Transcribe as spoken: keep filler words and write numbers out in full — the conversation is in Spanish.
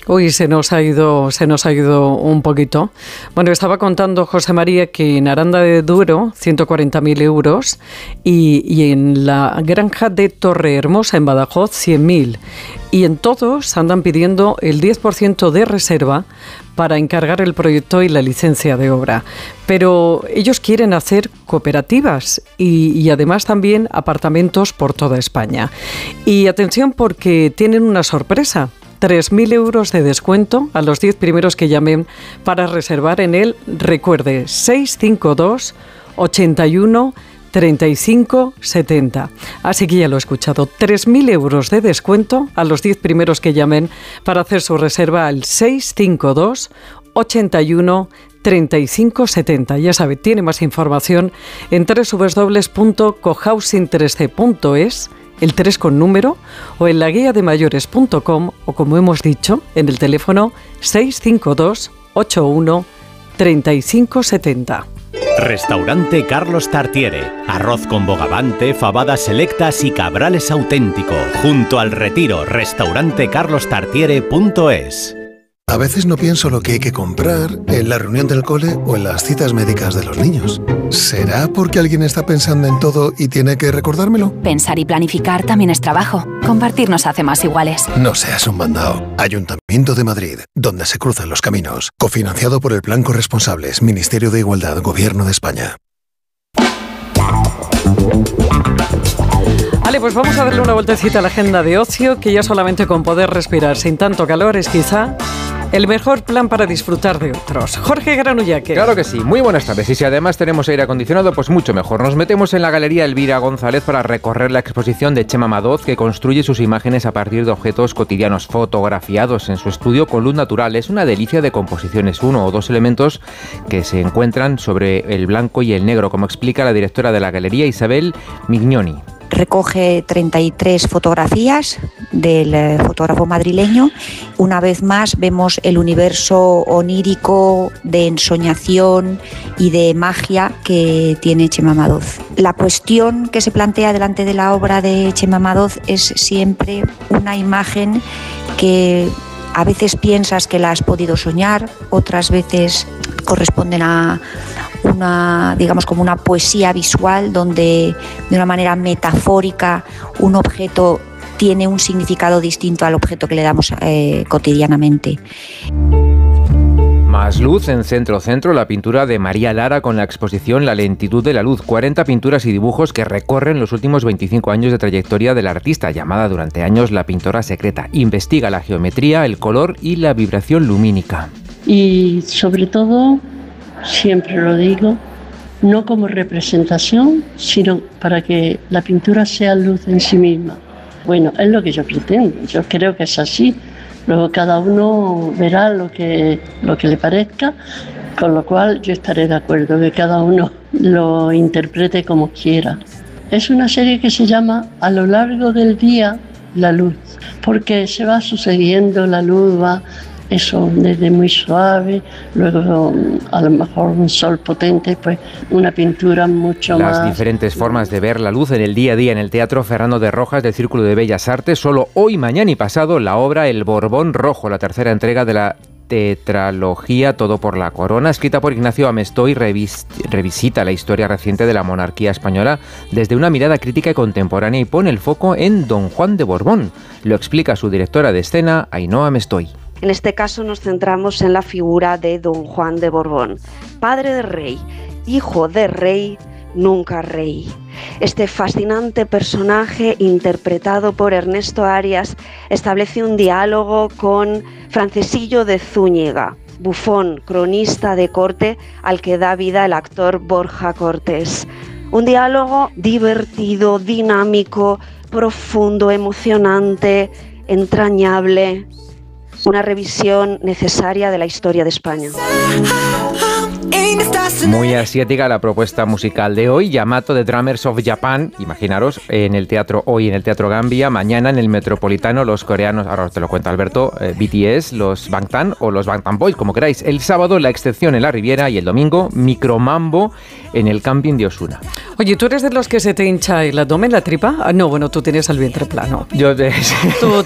Uy, se nos ha ido, se nos ha ido un poquito. Bueno, estaba contando José María que en Aranda de Duero, ciento cuarenta mil euros, y, y en la granja de Torrehermosa, en Badajoz, cien mil. Y en todos andan pidiendo el diez por ciento de reserva para encargar el proyecto y la licencia de obra. Pero ellos quieren hacer cooperativas y, y además también apartamentos por toda España. Y atención porque tienen una sorpresa. tres mil euros de descuento a los diez primeros que llamen para reservar en el, recuerde, seis cinco dos, ochenta y uno, treinta y cinco, setenta. Así que ya lo he escuchado, tres mil euros de descuento a los diez primeros que llamen para hacer su reserva al seis cinco dos, ochenta y uno, treinta y cinco, setenta. Ya sabe, tiene más información en doble u doble u doble u punto cohousing tres c punto es, el tres con número, o en la guía de mayores punto com, o como hemos dicho, en el teléfono seis cinco dos, ochenta y uno, treinta y cinco, setenta. Restaurante Carlos Tartiere. Arroz con bogavante, fabadas selectas y cabrales auténtico. Junto al Retiro. Restaurante carlos tartiere punto es. A veces no pienso lo que hay que comprar en la reunión del cole o en las citas médicas de los niños. ¿Será porque alguien está pensando en todo y tiene que recordármelo? Pensar y planificar también es trabajo. Compartir nos hace más iguales. No seas un mandao. Ayuntamiento de Madrid, donde se cruzan los caminos. Cofinanciado por el Plan Corresponsables, Ministerio de Igualdad, Gobierno de España. Vale, pues vamos a darle una vueltecita a la agenda de ocio, que ya solamente con poder respirar sin tanto calor es quizá el mejor plan para disfrutar de otros. Jorge Granullaque. Claro que sí, muy buenas tardes. Y si además tenemos aire acondicionado, pues mucho mejor. Nos metemos en la Galería Elvira González para recorrer la exposición de Chema Madoz, que construye sus imágenes a partir de objetos cotidianos fotografiados en su estudio con luz natural. Es una delicia de composiciones, uno o dos elementos que se encuentran sobre el blanco y el negro, como explica la directora de la galería, Isabel Mignoni. Recoge treinta y tres fotografías del eh, fotógrafo madrileño. Una vez más vemos el universo onírico de ensoñación y de magia que tiene Chema Madoz. La cuestión que se plantea delante de la obra de Chema Madoz es siempre una imagen que a veces piensas que la has podido soñar, otras veces corresponden a una, digamos, como una poesía visual donde de una manera metafórica un objeto tiene un significado distinto al objeto que le damos eh, cotidianamente. Más luz en Centro Centro, la pintura de María Lara con la exposición La lentitud de la luz. cuarenta pinturas y dibujos que recorren los últimos veinticinco años de trayectoria del artista, llamada durante años la pintora secreta. Investiga la geometría, el color y la vibración lumínica. Y sobre todo, siempre lo digo, no como representación, sino para que la pintura sea luz en sí misma. Bueno, es lo que yo pretendo, yo creo que es así. Luego cada uno verá lo que, lo que le parezca, con lo cual yo estaré de acuerdo que cada uno lo interprete como quiera. Es una serie que se llama A lo largo del día, la luz, porque se va sucediendo, la luz va eso desde muy suave, luego a lo mejor un sol potente, pues una pintura mucho Las más... Las diferentes formas de ver la luz en el día a día en el Teatro Fernando de Rojas del Círculo de Bellas Artes. Solo hoy, mañana y pasado, la obra El Borbón Rojo, la tercera entrega de la tetralogía Todo por la Corona, escrita por Ignacio Amestoy, revis- revisita la historia reciente de la monarquía española desde una mirada crítica y contemporánea y pone el foco en Don Juan de Borbón. Lo explica su directora de escena, Ainhoa Amestoy. En este caso nos centramos en la figura de Don Juan de Borbón, padre de rey, hijo de rey, nunca rey. Este fascinante personaje, interpretado por Ernesto Arias, establece un diálogo con Francesillo de Zúñiga, bufón, cronista de corte al que da vida el actor Borja Cortés. Un diálogo divertido, dinámico, profundo, emocionante, entrañable. Una revisión necesaria de la historia de España. Muy asiática la propuesta musical de hoy. Yamato de Drummers of Japan, imaginaros, en el teatro hoy en el Teatro Gambia, mañana en el Metropolitano los coreanos, ahora te lo cuenta Alberto, eh, B T S, los Bangtan o los Bangtan Boys, como queráis. El sábado La Excepción en la Riviera y el domingo Micromambo en el camping de Osuna. Oye, ¿tú eres de los que se te hincha el abdomen, la tripa? Ah, no, bueno, tú tienes el vientre plano. Yo de... Tú